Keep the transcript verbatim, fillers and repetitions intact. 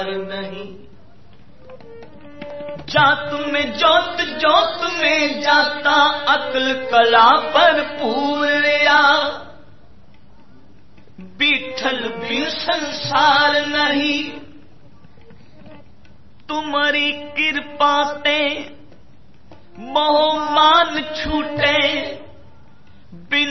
नहीं जात में जोत जोत में जाता अक्ल कला पर पूरिया बिठल भी संसार नहीं तुम्हारी कृपा ते मोह मान छूटे